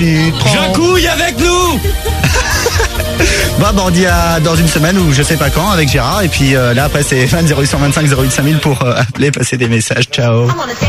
minutes 30. Jacouille avec nous. Bah, on dit à dans une semaine ou je sais pas quand avec Gérard. Et puis là après c'est 20 0825 08 5000 pour appeler, passer des messages. Ciao.